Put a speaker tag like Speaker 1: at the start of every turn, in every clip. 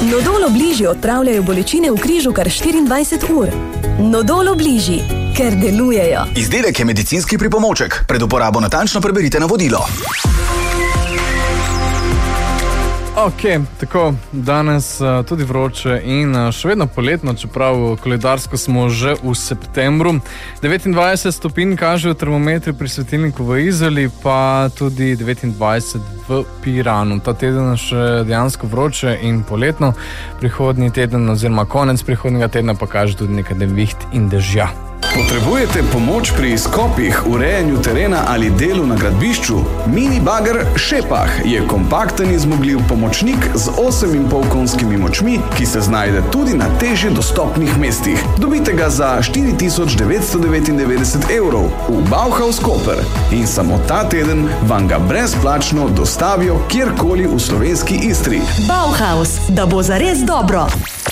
Speaker 1: Nodol Obliži odpravljajo bolečine v križu kar 24 ur. Nodol Obliži, ker delujejo.
Speaker 2: Izdelek je medicinski pripomoček. Pred uporabo natančno preberite navodilo.
Speaker 3: Ok, tako, danes tudi vroče in še vedno poletno, čeprav koledarsko smo že v septembru. 29 stopinj kažejo termometri pri svetilniku v Izoli, pa tudi 29 v Piranu. Ta teden še dejansko vroče in poletno. Prihodnji teden oziroma konec prihodnjega tedna pa kaže tudi nekaj neviht in dežja.
Speaker 4: Potrebujete pomoč pri izkopih, urejanju terena ali delu na gradbišču? Mini bager Šepah je kompakten in zmogljiv pomočnik z 8,5 konskimi močmi, ki se znajde tudi na težje dostopnih mestih. Dobite ga za 4.999 evrov v Bauhaus Koper in samo ta teden vam ga brezplačno dostavijo kjerkoli v slovenski Istri.
Speaker 1: Bauhaus, da bo zares dobro.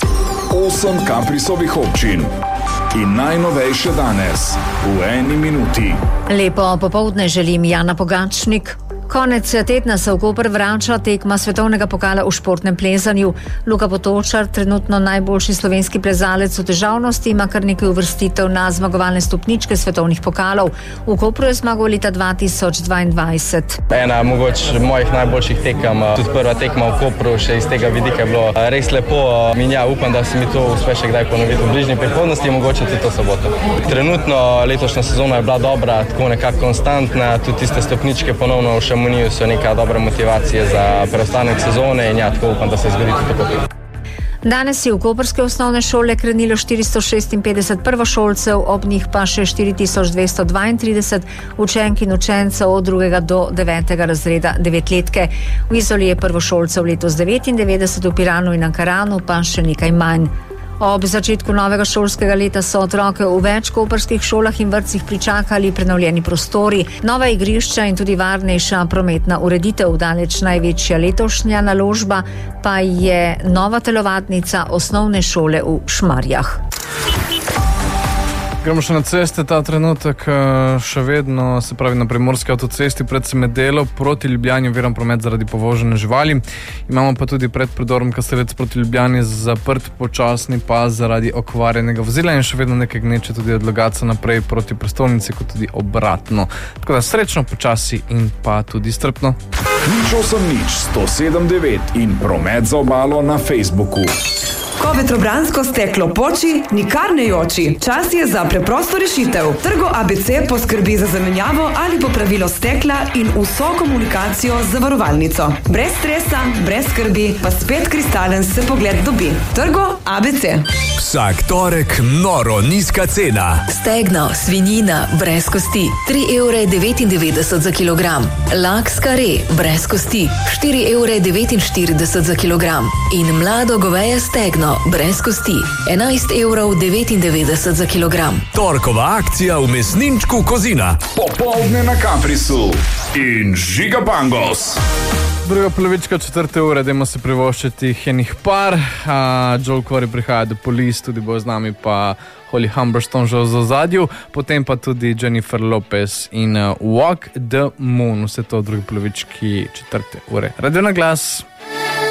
Speaker 5: 8 Kaprisovih občin. In najnovejše danes, v 1 minuti.
Speaker 6: Lepo popoldne želim, Jana Pogačnik. Konec tedna se v Koper vrača tekma svetovnega pokala v športnem plezanju. Luka Potočar, trenutno najboljši slovenski plezalec v težavnosti, ima kar nekaj uvrstitev na zmagovalne stopničke svetovnih pokalov. V Kopru je zmagal leta 2022.
Speaker 7: Ena mogoče mojih najboljših tekem, tudi prva tekma v Kopru, še iz tega vidika je bilo res lepo. Upam, da se mi to uspe še kdaj ponoviti v bližnji prihodnosti, mogoče tudi to soboto. Trenutno letošnja sezona je bila dobra, tako nekako konstantna, tudi tiste stopničke ponovno v Šamoniju so neka dobra motivacija za preostanek sezone in tako upam, da se zgodi tudi tako.
Speaker 6: Danes je v koprske osnovne šole krenilo 456 prvošolcev, ob njih pa še 4232 učenk in učencev od 2. do 9. razreda 9-letke. V Izoli je prvošolcev letos 99, v Piranu in Ankaranu pa še nekaj manj. Ob začetku novega šolskega leta so otroke v več koprskih šolah in vrtcih pričakali prenovljeni prostori, nova igrišča in tudi varnejša prometna ureditev. Daleč največja letošnja naložba pa je nova telovadnica osnovne šole v Šmarjah.
Speaker 3: Gremo še na ceste, ta trenutek še vedno, se pravi na primorski avtocesti pred Semedelo proti Ljubljani oviran promet zaradi povožene živali. Imamo pa tudi pred predorom Kastelec proti Ljubljani zaprt počasni pas zaradi okvarjenega vozila in še vedno nekaj gneče tudi od Logatca naprej proti prestolnici, kot tudi obratno. Tako da srečno, počasi in pa tudi strpno.
Speaker 5: 107.9 in promet za obalo na Facebooku.
Speaker 8: Ko vetrobransko steklo poči, nikar ne joči. Čas je za preprosto rešitev. Trgo ABC poskrbi za zamenjavo ali popravilo stekla in vso komunikacijo z zavarovalnico. Brez stresa, brez skrbi, pa spet kristalen se pogled dobi. Trgo ABC.
Speaker 9: Vsak torek noro nizka cena.
Speaker 1: Stegno, svinjina, brez kosti, 3,99 € za kilogram. Laks kare, brez kosti, 4,49 € za kilogram. In mlado goveje stegno, brez kosti, 11,99 € za kilogram.
Speaker 9: Torkova akcija v mesninčku Kozina.
Speaker 5: Popoldne na Kaprisu in Žiga Bangos.
Speaker 3: Druga polovička 4. ure, dajmo se privoščiti enih par. Joel Corey prihaja do Police, tudi bo z nami pa Holly Humberstone že v ozadju, potem pa tudi Jennifer Lopez in Walk the Moon. Vse to v drugi polovički 4. ure. Radio na glas.